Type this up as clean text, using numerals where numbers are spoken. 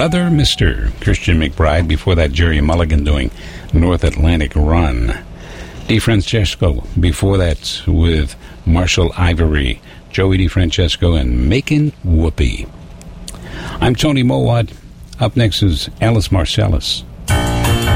Brother Mr. Christian McBride. Before that, Jerry Mulligan doing North Atlantic Run. DeFrancesco. Before that, with Marshall Ivory, Joey DeFrancesco, and Makin' Whoopee. I'm Tony Mowat. Up next is Alice Marcellus.